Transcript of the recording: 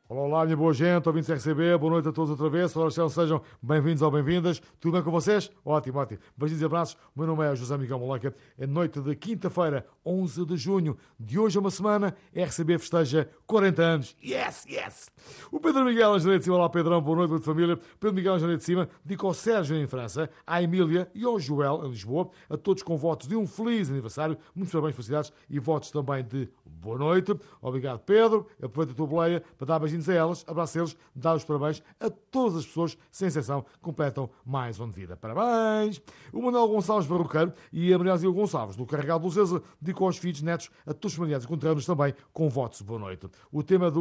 Olá, olá, minha boa gente, ouvintes RCB, boa noite a todos outra vez, sejam bem-vindos ou bem-vindas, tudo bem com vocês? Ótimo, ótimo. Beijinhos e abraços, o meu nome é José Miguel Moleca, é noite de quinta-feira, 11 de junho, de hoje a uma semana, RCB festeja 40 anos, yes! O Pedro Miguel Angelete de Cima, olá Pedrão, boa noite, família, Pedro Miguel Angelete de Cima, dedica ao Sérgio em França, à Emília e ao Joel em Lisboa, a todos com votos de um feliz aniversário, muitos parabéns, felicidades e votos também de boa noite. Obrigado Pedro, aproveita a tua boleia para dar beijinhos a elas, abraço eles, dá os parabéns a todas as pessoas, sem exceção, que completam mais um ano de vida. Parabéns! O Manuel Gonçalves Barroqueiro e a Maria Zilda Gonçalves, do Carregado Lucesa, dedicou aos filhos, netos, a todos os familiares e conterrâneos também com votos de boa noite. O tema do